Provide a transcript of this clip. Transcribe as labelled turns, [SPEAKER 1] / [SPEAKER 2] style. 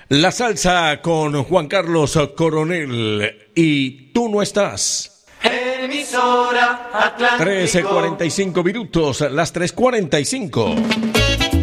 [SPEAKER 1] La salsa con Juan Carlos Coronel y Tú no estás.
[SPEAKER 2] Emisora Atlántico.
[SPEAKER 1] 13:45 minutos, las 3:45.